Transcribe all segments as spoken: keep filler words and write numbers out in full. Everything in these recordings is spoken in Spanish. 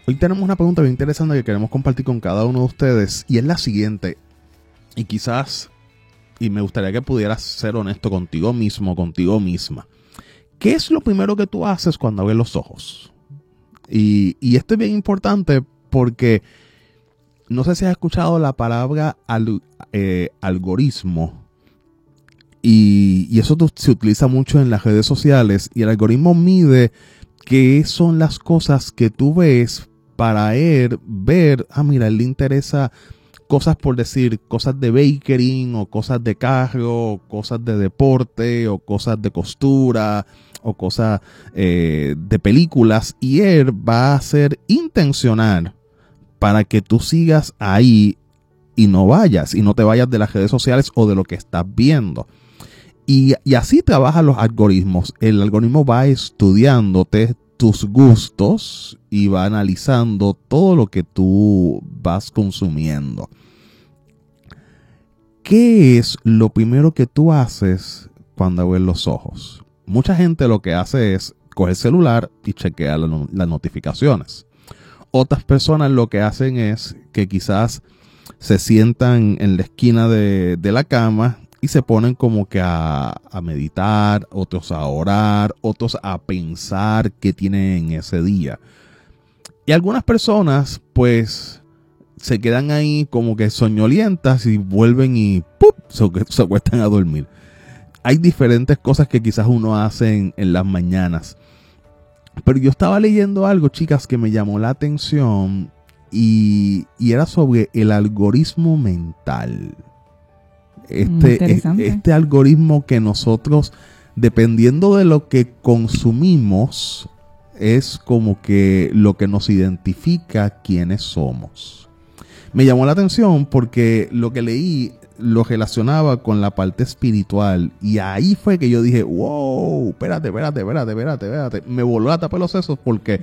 Hoy tenemos una pregunta bien interesante que queremos compartir con cada uno de ustedes y es la siguiente. Y quizás, y me gustaría que pudieras ser honesto contigo mismo, contigo misma. ¿Qué es lo primero que tú haces cuando abres los ojos? Y, y esto es bien importante porque no sé si has escuchado la palabra al, eh, algoritmo. Y, y eso se utiliza mucho en las redes sociales. Y el algoritmo mide qué son las cosas que tú ves para él ver, ah, mira, a él le interesa cosas por decir, cosas de bakery, o cosas de carro, o cosas de deporte, o cosas de costura, o cosas eh, de películas. Y él va a ser intencional para que tú sigas ahí y no vayas, y no te vayas de las redes sociales o de lo que estás viendo. Y, y así trabajan los algoritmos. El algoritmo va estudiándote tus gustos y va analizando todo lo que tú vas consumiendo. ¿Qué es lo primero que tú haces cuando abres los ojos? Mucha gente lo que hace es coger el celular y chequear la, las notificaciones. Otras personas lo que hacen es que quizás se sientan en la esquina de, de la cama y se ponen como que a, a meditar, otros a orar, otros a pensar qué tienen en ese día. Y algunas personas pues se quedan ahí como que soñolientas y vuelven y ¡pup! Se, se acuestan a dormir. Hay diferentes cosas que quizás uno hace en, en las mañanas. Pero yo estaba leyendo algo, chicas, que me llamó la atención y, y era sobre el algoritmo mental. Este, este algoritmo que nosotros, dependiendo de lo que consumimos, es como que lo que nos identifica quiénes somos. Me llamó la atención porque lo que leí lo relacionaba con la parte espiritual y ahí fue que yo dije, wow, espérate, espérate, espérate, espérate, espérate. Me voló la tapa de los sesos porque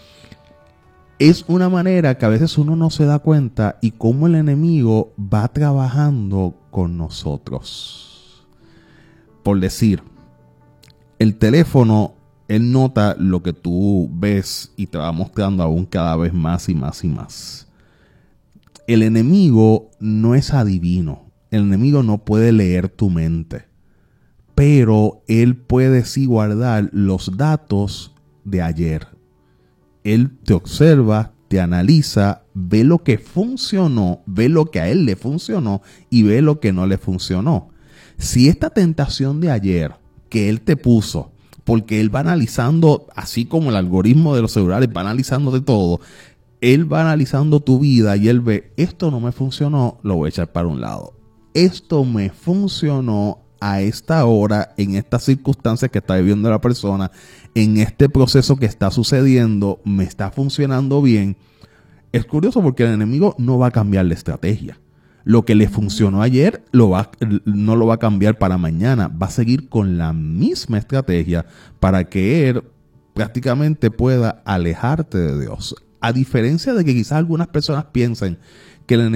es una manera que a veces uno no se da cuenta y cómo el enemigo va trabajando con nosotros. Por decir, el teléfono, él nota lo que tú ves y te va mostrando aún cada vez más y más y más. El enemigo no es adivino. El enemigo no puede leer tu mente. Pero él puede sí guardar los datos de ayer. Él te observa, te analiza, ve lo que funcionó, ve lo que a él le funcionó y ve lo que no le funcionó. Si esta tentación de ayer que él te puso, porque él va analizando, así como el algoritmo de los celulares va analizando de todo, él va analizando tu vida y él ve, esto no me funcionó, lo voy a echar para un lado. Esto me funcionó a esta hora, en estas circunstancias que está viviendo la persona, en este proceso que está sucediendo, me está funcionando bien. Es curioso porque el enemigo no va a cambiar la estrategia. Lo que le funcionó ayer lo va, no lo va a cambiar para mañana. Va a seguir con la misma estrategia para que él prácticamente pueda alejarte de Dios. A diferencia de que quizás algunas personas piensen que el enemigo